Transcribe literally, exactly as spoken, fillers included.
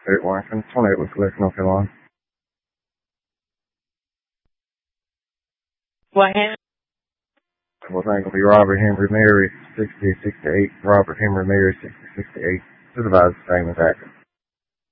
eight Warrington, twenty-eight was Lake, North Carolina. What happened? Well, thank you. Robert Henry Mary, sixty sixty-eight. Robert Henry Mary, sixty sixty-eight. Supervisor, same as actor.